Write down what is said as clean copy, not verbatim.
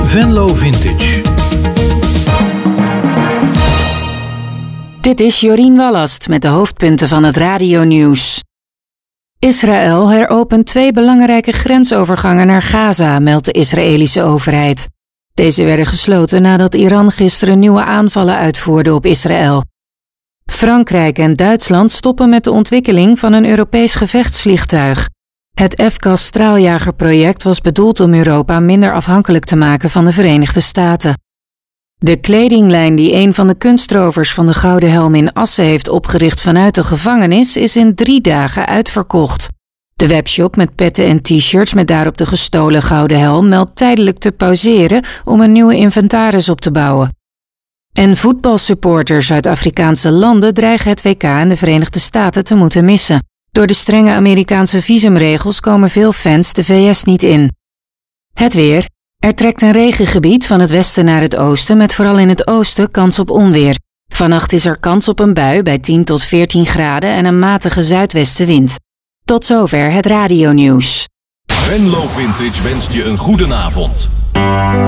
Venlo Vintage. Dit is Jorien Wallast met de hoofdpunten van het radionieuws. Israël heropent 2 belangrijke grensovergangen naar Gaza, meldt de Israëlische overheid. Deze werden gesloten nadat Iran gisteren nieuwe aanvallen uitvoerde op Israël. Frankrijk en Duitsland stoppen met de ontwikkeling van een Europees gevechtsvliegtuig. Het FCAS straaljagerproject was bedoeld om Europa minder afhankelijk te maken van de Verenigde Staten. De kledinglijn die een van de kunstrovers van de Gouden Helm in Assen heeft opgericht vanuit de gevangenis is in 3 dagen uitverkocht. De webshop met petten en t-shirts met daarop de gestolen Gouden Helm meldt tijdelijk te pauzeren om een nieuwe inventaris op te bouwen. En voetbalsupporters uit Afrikaanse landen dreigen het WK in de Verenigde Staten te moeten missen. Door de strenge Amerikaanse visumregels komen veel fans de VS niet in. Het weer. Er trekt een regengebied van het westen naar het oosten met vooral in het oosten kans op onweer. Vannacht is er kans op een bui bij 10 tot 14 graden en een matige zuidwestenwind. Tot zover het radionieuws. Venlo Vintage wenst je een goede avond.